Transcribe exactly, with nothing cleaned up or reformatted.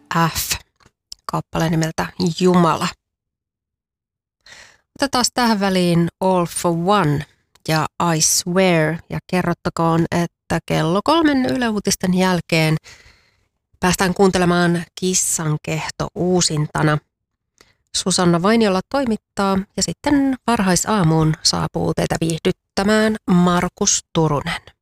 F, kappale nimeltä Jumala. Otetaan tähän väliin All for One ja I Swear ja kerrottakoon, että kello kolmen Yle Uutisten jälkeen päästään kuuntelemaan Kissankehto uusintana. Susanna Vainiola toimittaa ja sitten varhaisaamuun saapuu teitä viihdyttämään Markus Turunen.